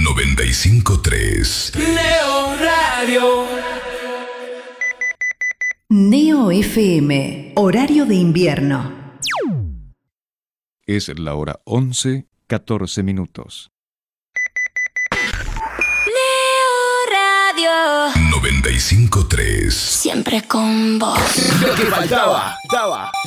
95.3 Neo Radio. Neo FM, horario de invierno. Es la hora 11:14. Neo Radio. 95.3. Siempre con vos. Lo que faltaba.